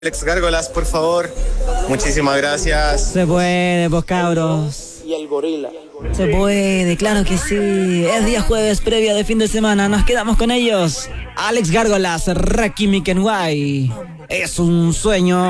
Alex Gárgolas, por favor. Muchísimas gracias. Se puede, pues cabros. Y el gorila. Se puede, claro que sí. Es día jueves, previa de fin de semana. Nos quedamos con ellos. Alex Gárgolas, Raki Mikenway. Es un sueño.